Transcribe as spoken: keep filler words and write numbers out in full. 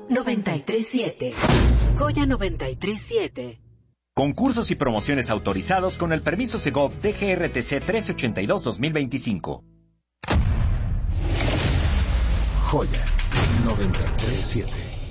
noventa y tres siete. Joya noventa y tres siete. Concursos y promociones autorizados con el permiso Segov D G R T C trescientos ochenta y dos dos mil veinticinco. Joya noventa y tres siete.